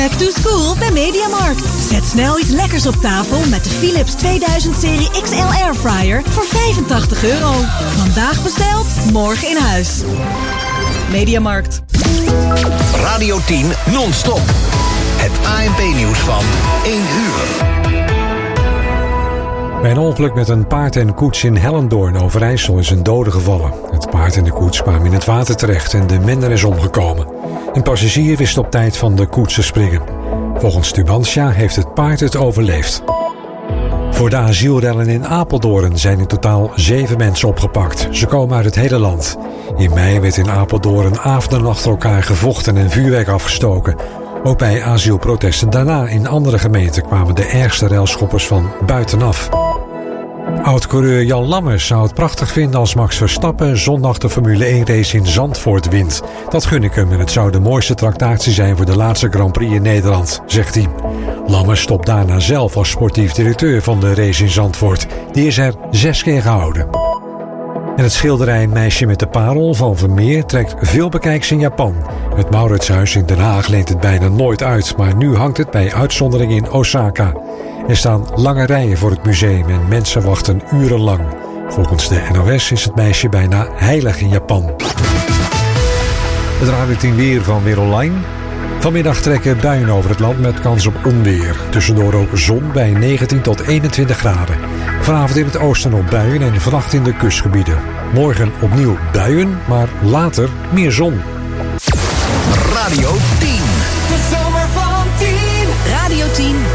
Back to school bij Mediamarkt. Zet snel iets lekkers op tafel met de Philips 2000-serie XL Airfryer voor €85. Vandaag besteld, morgen in huis. Mediamarkt. Radio 10 non-stop. Het ANP-nieuws van 1 uur. Bij een ongeluk met een paard en koets in Hellendoorn, Overijssel, is een dode gevallen. Het paard en de koets kwamen in het water terecht en de mender is omgekomen. Een passagier wist op tijd van de koets te springen. Volgens Tubantia heeft het paard het overleefd. Voor de asielrellen in Apeldoorn zijn in totaal 7 mensen opgepakt. Ze komen uit het hele land. In mei werd in Apeldoorn avonden achter elkaar gevochten en vuurwerk afgestoken. Ook bij asielprotesten daarna in andere gemeenten kwamen de ergste relschoppers van buitenaf. Oud-coureur Jan Lammers zou het prachtig vinden als Max Verstappen zondag de Formule 1-race in Zandvoort wint. Dat gun ik hem en het zou de mooiste tractatie zijn voor de laatste Grand Prix in Nederland, zegt hij. Lammers stopt daarna zelf als sportief directeur van de race in Zandvoort. Die is er 6 keer gehouden. En het schilderij Meisje met de Parel van Vermeer trekt veel bekijks in Japan. Het Mauritshuis in Den Haag leent het bijna nooit uit, maar nu hangt het bij uitzondering in Osaka. Er staan lange rijen voor het museum en mensen wachten urenlang. Volgens de NOS is het meisje bijna heilig in Japan. Het Radio 10 weer van Weer Online. Vanmiddag trekken buien over het land met kans op onweer. Tussendoor ook zon bij 19 tot 21 graden. Vanavond in het oosten nog buien en vannacht in de kustgebieden. Morgen opnieuw buien, maar later meer zon. Radio 10. De zomer van 10. Radio 10.